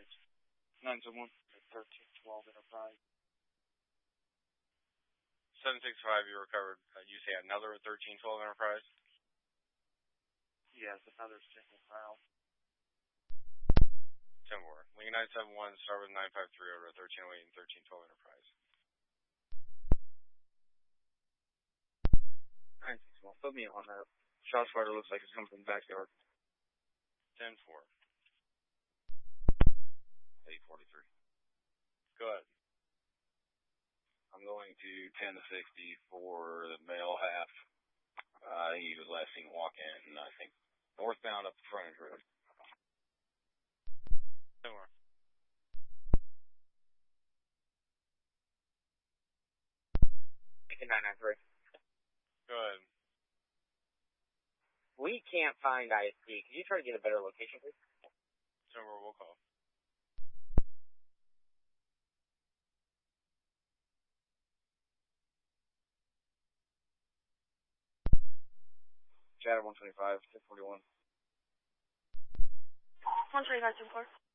971. 1312 Enterprise. 765, you recovered, you say another 1312 Enterprise? Yes, another single file. 10-4. Lincoln 971, start with 953 over 1308 and 1312 Enterprise. 961, put me on that. Shots fired looks like it's coming from the backyard. 10-4. 843. Go ahead. I'm going to 10 to 60 for the male half. He was last seen walk in, I think, northbound up the frontage road. 10-4. Lincoln 993. Go ahead. We can't find ISP. Could you try to get a better location, please? 10-4, we'll call. Chatter 125, 1041. 125, 10-4.